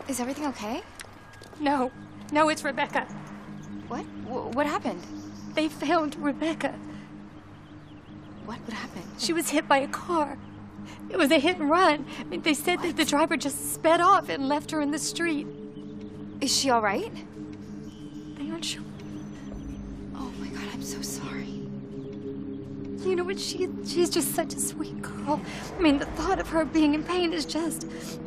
Is everything okay? No. No, it's Rebecca. What? What happened? They found Rebecca. What happened? She was hit by a car. It was a hit and run. I mean, they said that the driver just sped off and left her in the street. Is she all right? They aren't sure. Oh my God, I'm so sorry. You know what? She's just such a sweet girl. I mean, the thought of her being in pain is just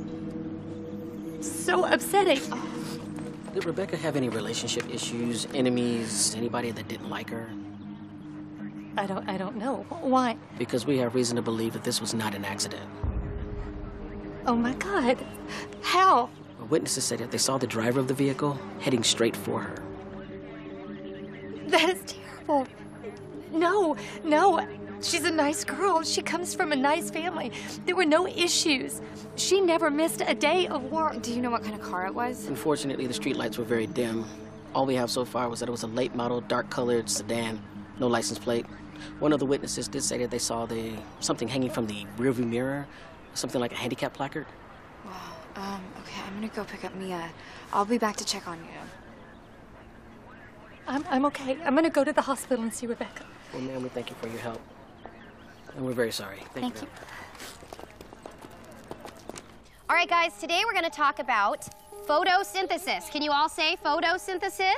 so upsetting. Oh. Did Rebecca have any relationship issues, enemies, anybody that didn't like her? I don't know. Why? Because we have reason to believe that this was not an accident. Oh my God. How? Witnesses said that they saw the driver of the vehicle heading straight for her. That is terrible. No. She's a nice girl. She comes from a nice family. There were no issues. She never missed a day of work. Do you know what kind of car it was? Unfortunately, the streetlights were very dim. All we have so far was that it was a late model, dark-colored sedan, no license plate. One of the witnesses did say that they saw something hanging from the rearview mirror, something like a handicap placard. Wow. Okay, I'm gonna go pick up Mia. I'll be back to check on you. I'm okay. I'm gonna go to the hospital and see Rebecca. Well, ma'am, we thank you for your help. And we're very sorry. Thank you. All right, guys, today we're going to talk about photosynthesis. Can you all say photosynthesis?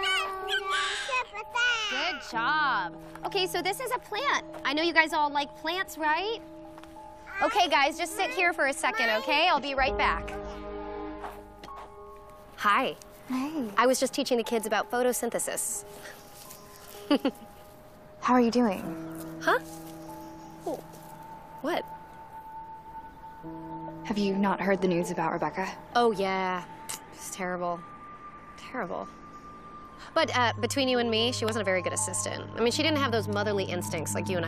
Good job. Okay, so this is a plant. I know you guys all like plants, right? Okay, guys, just sit here for a second, okay? I'll be right back. Hi. Hey. I was just teaching the kids about photosynthesis. How are you doing? Huh? Oh, what? Have you not heard the news about Rebecca? Oh, yeah. It's terrible. Terrible. But between you and me, she wasn't a very good assistant. I mean, she didn't have those motherly instincts like you and I